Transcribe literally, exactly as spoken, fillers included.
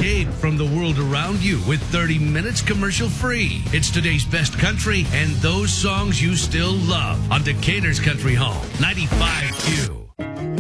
escape from the world around you with thirty minutes commercial free. It's today's best country and those songs you still love on Decatur's Country Home, ninety-five Q.